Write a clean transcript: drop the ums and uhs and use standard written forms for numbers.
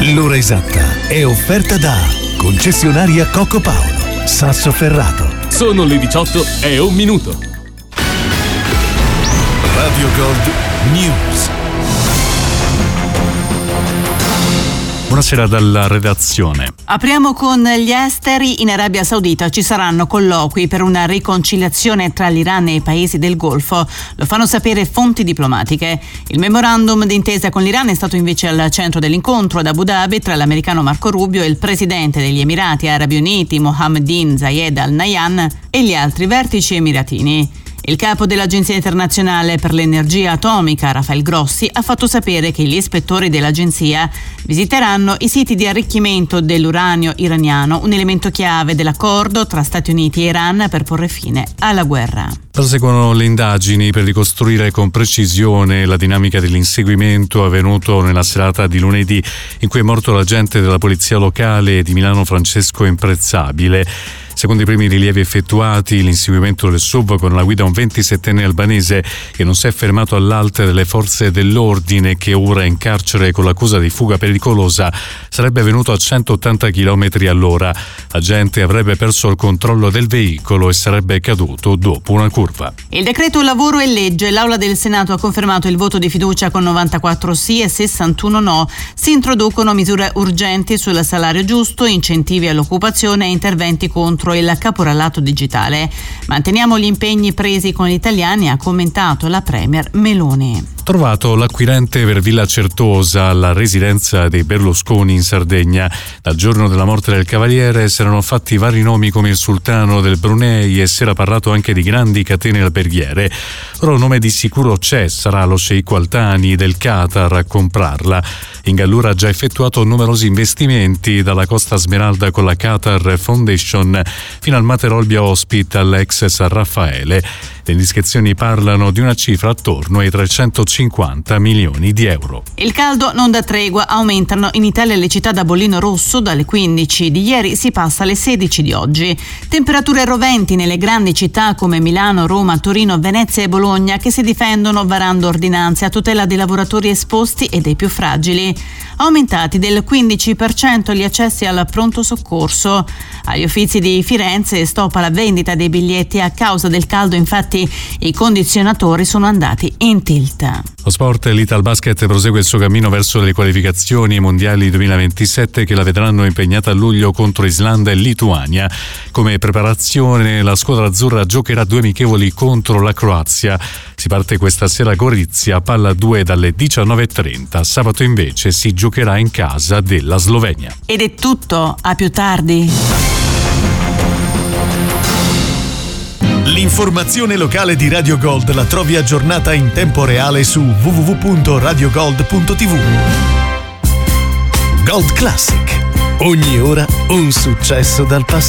L'ora esatta è offerta da concessionaria Coco Paolo, Sassoferrato. Sono le 18:01. Radio Gold News. Buonasera dalla redazione. Apriamo con gli esteri. In Arabia Saudita ci saranno colloqui per una riconciliazione tra l'Iran e i paesi del Golfo. Lo fanno sapere fonti diplomatiche. Il memorandum d'intesa con l'Iran è stato invece al centro dell'incontro ad Abu Dhabi tra l'americano Marco Rubio e il presidente degli Emirati Arabi Uniti Mohammed bin Zayed Al Nahyan e gli altri vertici emiratini. Il capo dell'Agenzia Internazionale per l'Energia Atomica, Rafael Grossi, ha fatto sapere che gli ispettori dell'agenzia visiteranno i siti di arricchimento dell'uranio iraniano, un elemento chiave dell'accordo tra Stati Uniti e Iran per porre fine alla guerra. Proseguono le indagini per ricostruire con precisione la dinamica dell'inseguimento avvenuto nella serata di lunedì, in cui è morto l'agente della polizia locale di Milano Francesco Imprezzabile. Secondo i primi rilievi effettuati, l'inseguimento del SUV con alla guida un 27enne albanese che non si è fermato all'alte delle forze dell'ordine, che ora è in carcere con l'accusa di fuga pericolosa, sarebbe avvenuto a 180 km all'ora. L'agente avrebbe perso il controllo del veicolo e sarebbe caduto dopo una curva. Il decreto lavoro e legge. L'Aula del Senato ha confermato il voto di fiducia con 94 sì e 61 no. Si introducono misure urgenti sul salario giusto, incentivi all'occupazione e interventi contro il caporalato digitale. Manteniamo gli impegni presi con gli italiani, ha commentato la premier Meloni. Trovato l'acquirente per Villa Certosa, la residenza dei Berlusconi in Sardegna. Dal giorno della morte del cavaliere si erano fatti vari nomi come il sultano del Brunei e si era parlato anche di grandi catene alberghiere. Ora un nome di sicuro c'è, sarà lo sceicco Al-Thani del Qatar a comprarla. In Gallura ha già effettuato numerosi investimenti, dalla Costa Smeralda con la Qatar Foundation fino al Materolbia Hospital ex San Raffaele. Le indiscrezioni parlano di una cifra attorno ai 350 milioni di euro. Il caldo non dà tregua, aumentano in Italia le città da bollino rosso, dalle 15 di ieri si passa alle 16 di oggi. Temperature roventi nelle grandi città come Milano, Roma, Torino, Venezia e Bologna, che si difendono varando ordinanze a tutela dei lavoratori esposti e dei più fragili. Aumentati del 15% gli accessi al pronto soccorso. Agli Uffizi di Firenze stop alla vendita dei biglietti a causa del caldo, infatti i condizionatori sono andati in tilt. Lo sport, l'Italbasket prosegue il suo cammino verso le qualificazioni mondiali 2027 che la vedranno impegnata a luglio contro Islanda e Lituania. Come preparazione la squadra azzurra giocherà 2 amichevoli contro la Croazia. Si parte questa sera a Gorizia, palla 2 dalle 19:30. Sabato invece si giocherà in casa della Slovenia. Ed è tutto, a più tardi. L'informazione locale di Radio Gold la trovi aggiornata in tempo reale su www.radiogold.tv. Gold Classic. Ogni ora un successo dal passato.